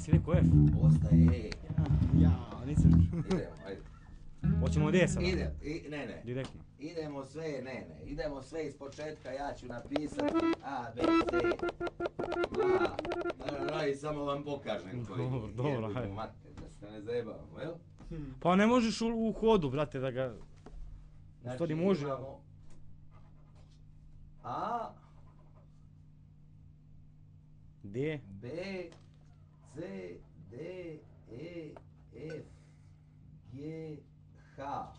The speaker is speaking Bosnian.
si rekao F? Ostaje E. Nisam. Idemo, ajde. Hoćemo D sada? Ne. Direktno. Idemo sve iz početka, ja ću napisati A, B, C, A, i samo vam pokažem koji. Dobro, hajde. Da se ne zajebavamo, jel? Pa ne možeš u hodu, brate, da ga... U stvari može. Imamo A, D. B, C, D, E, F, G, H.